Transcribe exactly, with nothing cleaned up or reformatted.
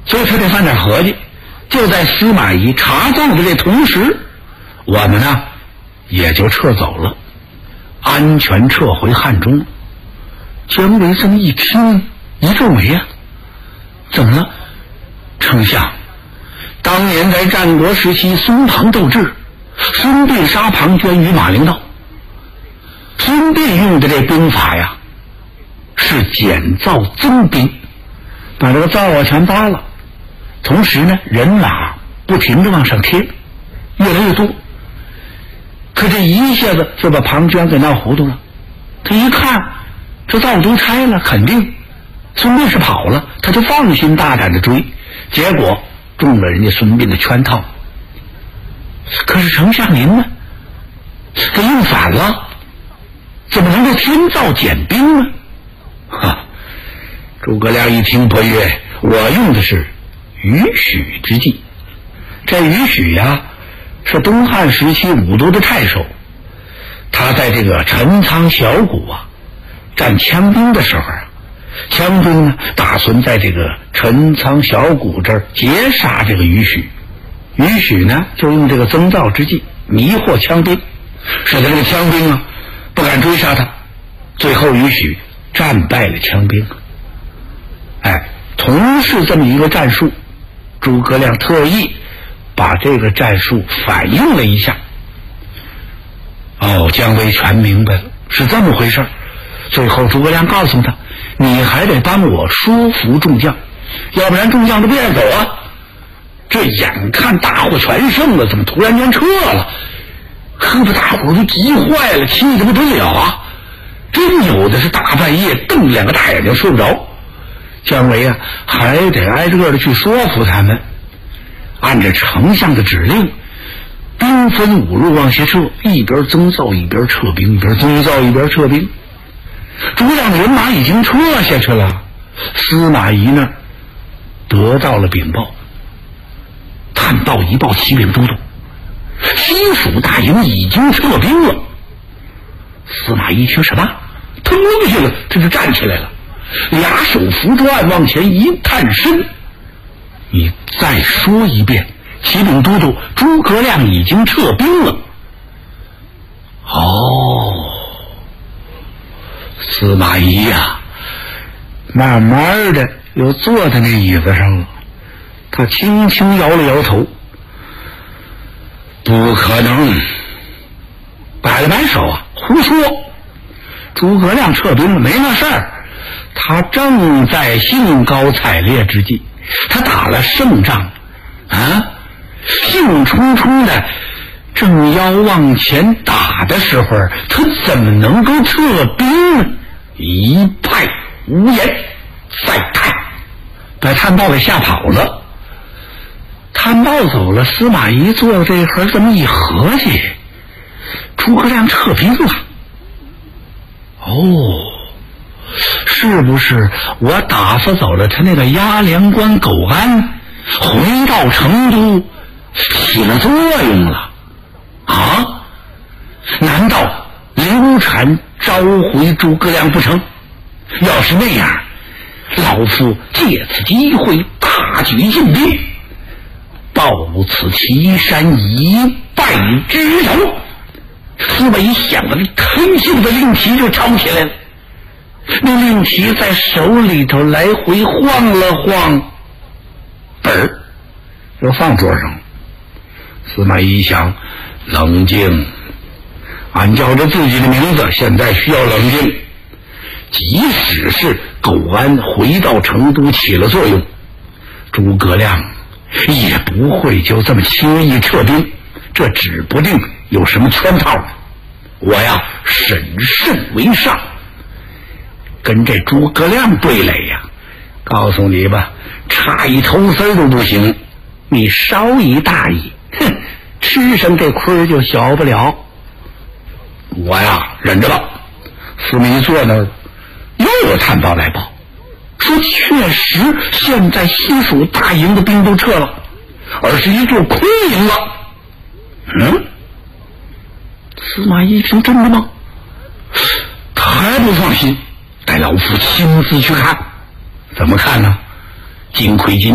所以他得犯点合计。就在司马懿查奏的这同时，我们呢也就撤走了，安全撤回汉中。姜维这么一听，一皱眉啊，怎么了？丞相，当年在战国时期，孙庞斗智，孙膑杀庞涓于马陵道。孙膑用的这兵法呀，是减灶增兵，把这个灶啊全扒了，同时呢人马不停地往上贴，越来越多。可这一下子就把庞涓给闹糊涂了。他一看这灶都拆了，肯定孙膑是跑了，他就放心大胆的追，结果中了人家孙膑的圈套。可是丞相您呢，给用反了，怎么能够天造减兵呢？哈！诸葛亮一听不悦，我用的是于许之计。这于许呀，是东汉时期武都的太守，他在这个陈仓小谷啊战羌兵的时候啊，羌兵呢打算在这个陈仓小谷这儿截杀这个于许。于许呢就用这个增灶之计迷惑羌兵，使得这个羌兵啊不敢追杀他，最后于许战败了羌兵。哎，同是这么一个战术，诸葛亮特意把这个战术反映了一下。哦，姜维全明白了，是这么回事。最后诸葛亮告诉他，你还得帮我说服众将，要不然众将都不愿意走啊。这眼看大获全胜了，怎么突然间撤了？可把大伙都急坏了，气得不得了啊！真有的是大半夜瞪两个大眼睛睡不着。姜维啊，还得挨个的去说服他们。按着丞相的指令，兵分五路往下撤，一边增灶一边撤兵，一边增灶一边撤兵。诸葛亮的人马已经撤下去了，司马懿呢得到了禀报，探报一报启禀都督，西蜀大营已经撤兵了。司马懿听什么？腾下去了，这就站起来了，俩手扶着岸往前一探身。你再说一遍，启禀都督，诸葛亮已经撤兵了。哦，司马懿呀，慢慢的又坐在那椅子上了，他轻轻摇了摇头，不可能，摆了摆手啊，胡说，诸葛亮撤兵了，没那事儿，他正在兴高采烈之际，他打了胜仗啊，兴冲冲的正要往前打的时候，他怎么能够撤兵呢？一派无言。再看，把探报给吓跑了。探报走了，司马懿坐这会儿这么一合计，诸葛亮撤兵了。哦，是不是我打发走了他那个押粮官苟安，回到成都起了作用了啊？难道刘禅召回诸葛亮不成？要是那样，老夫借此机会大举进兵，报此岐山一败之仇。司马懿想了，腾袖的令旗就抄起来了，那令旗在手里头来回晃了晃，本儿又放桌上。司马懿想，冷静，俺叫着自己的名字，现在需要冷静。即使是苟安回到成都起了作用，诸葛亮也不会就这么轻易撤兵，这指不定有什么圈套。我呀，审慎为上，跟这诸葛亮对垒呀，告诉你吧，差一头丝都不行，你稍一大意，哼，吃上这亏就小不了。我呀，忍着吧。司马懿坐那儿，又有探报来报，说确实现在西蜀大营的兵都撤了，而是一座空营了。嗯，司马懿一听，真的吗？他还不放心，带老夫亲自去看。怎么看呢？金盔金